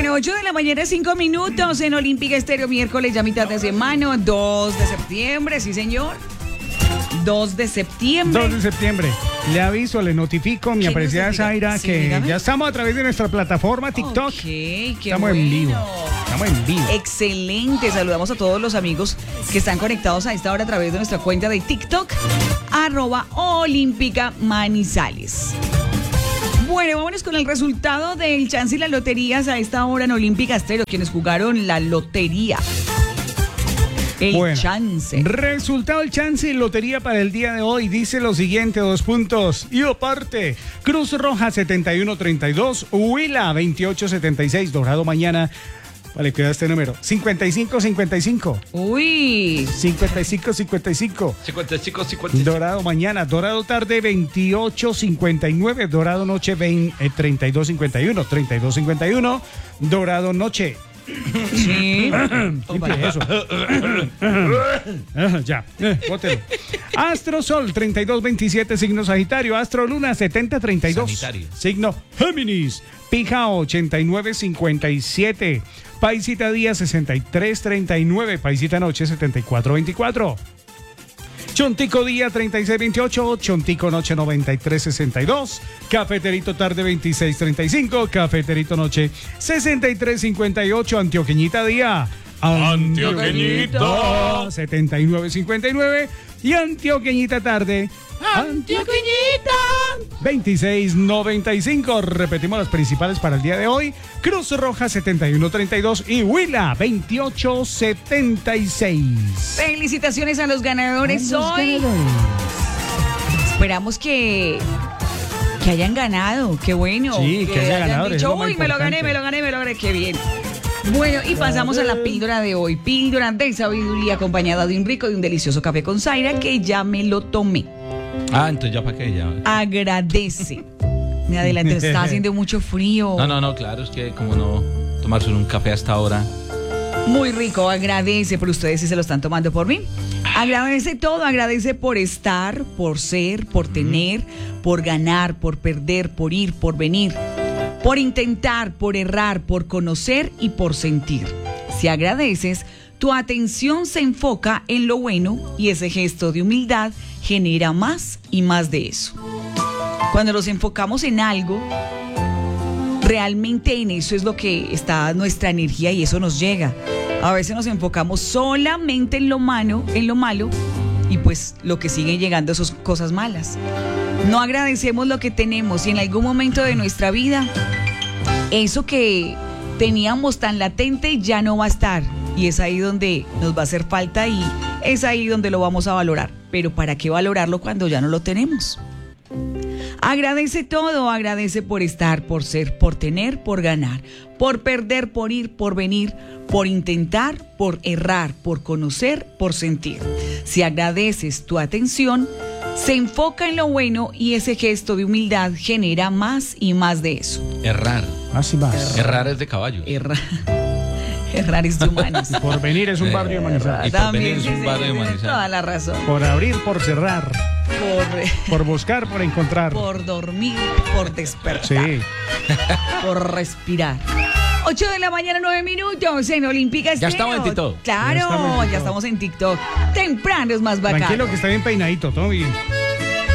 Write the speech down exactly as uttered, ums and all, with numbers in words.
Bueno, ocho de la mañana, cinco minutos en Olímpica Estéreo, miércoles, ya mitad de semana, dos de septiembre, sí señor. dos de septiembre. dos de septiembre. Le aviso, le notifico, mi apreciada Zaira, sí, que dígame. Ya estamos a través de nuestra plataforma TikTok. Ok, qué estamos bueno. en vivo. Estamos en vivo. Excelente. Saludamos a todos los amigos que están conectados a esta hora a través de nuestra cuenta de TikTok, arroba Olímpica Manizales. Bueno, vámonos con el resultado del chance y las loterías a esta hora en Olímpica Estéreo, quienes jugaron la lotería. El bueno, chance. Resultado del chance y lotería para el día de hoy dice lo siguiente, dos puntos. Y aparte, Cruz Roja setenta y uno treinta y dos, Huila veintiocho setenta y seis, Dorado mañana. Vale, cuida este número. cincuenta y cinco cincuenta y cinco. Uy. cincuenta y cinco cincuenta y cinco. cincuenta y cinco cincuenta y cinco. Dorado mañana. Dorado tarde veintiocho cincuenta y nueve. Dorado noche veinte, eh, treinta y dos cincuenta y uno. treinta y dos cincuenta y uno. Dorado noche. Sí. Limpie eso. Ya, eh, bótelo. Astro Sol treinta y dos veintisiete, signo Sagitario. Astro Luna setenta treinta y dos, Sanitario. signo Géminis. Pija ochenta y nueve cincuenta y siete. Paisita Día sesenta y tres treinta y nueve. Paisita Noche setenta y cuatro veinticuatro. Chontico Día treinta y seis veintiocho, Chontico Noche noventa y tres sesenta y dos, Cafeterito Tarde veintiséis treinta y cinco, Cafeterito Noche sesenta y tres cincuenta y ocho, Antioqueñita Día Antioqueñita setenta y nueve cincuenta y nueve y Antioqueñita Tarde Antioqueñita veintiséis noventa y cinco. Repetimos las principales para el día de hoy. Cruz Roja setenta y uno treinta y dos y Huila veintiocho setenta y seis. Felicitaciones a los ganadores Los hoy. ganadores. Esperamos que que hayan ganado. Qué bueno. Sí, que haya hayan ganadores, dicho, es lo más uy, me lo gané, importante". me lo gané, me lo gané. Qué bien. Bueno, y pasamos a la píldora de hoy. Píldora de sabiduría acompañada de un rico y un delicioso café con Zaira que ya me lo tomé. Ah, entonces ya para qué, ya. Agradece. Me adelanté, está haciendo mucho frío. No, no, no, claro, es que como no tomarse un café hasta ahora. Muy rico, agradece por ustedes si se lo están tomando por mí. Agradece todo, agradece por estar, por ser, por tener, por ganar, por perder, por ir, por venir, por intentar, por errar, por conocer y por sentir. Si agradeces, tu atención se enfoca en lo bueno y ese gesto de humildad genera más y más de eso. Cuando nos enfocamos en algo, realmente en eso es lo que está nuestra energía y eso nos llega. A veces nos enfocamos solamente en lo malo, en lo malo y pues lo que sigue llegando son cosas malas. No agradecemos lo que tenemos y en algún momento de nuestra vida eso que teníamos tan latente ya no va a estar y es ahí donde nos va a hacer falta y es ahí donde lo vamos a valorar. Pero ¿para qué valorarlo cuando ya no lo tenemos? Agradece todo, agradece por estar, por ser, por tener, por ganar, por perder, por ir, por venir, por intentar, por errar, por conocer, por sentir. Si agradeces tu atención, se enfoca en lo bueno y ese gesto de humildad genera más y más de eso. Errar. Más y más. Errar es de caballos. Errar. Errar es de humanos. Por venir es un barrio de Manizales. Y por También, venir es sí, un sí, barrio de tienes Manizales. toda la razón. Por abrir, por cerrar. Por, Por buscar, por encontrar. por dormir, por despertar. Sí. Por respirar. ocho de la mañana, nueve minutos en Olímpica Estéreo. estamos en TikTok. Claro, Ya estamos en ya TikTok. estamos en TikTok. Temprano es más bacano. Tranquilo que está bien peinadito, todo bien.